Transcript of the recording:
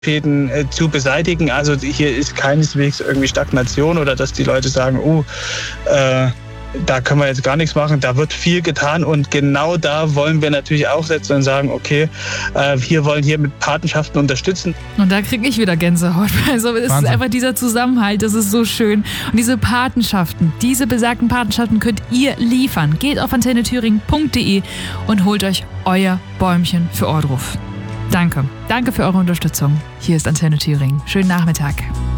Schäden zu beseitigen. Also hier ist keineswegs irgendwie Stagnation oder dass die Leute sagen, da können wir jetzt gar nichts machen. Da wird viel getan und genau da wollen wir natürlich auch setzen und sagen, okay, wir wollen hier mit Patenschaften unterstützen. Und da kriege ich wieder Gänsehaut. Also es ist einfach dieser Zusammenhalt, das ist so schön. Und diese Patenschaften, diese besagten Patenschaften könnt ihr liefern. Geht auf antennethüringen.de und holt euch euer Bäumchen für Ohrdruf. Danke. Danke für eure Unterstützung. Hier ist Antenne Thüringen. Schönen Nachmittag.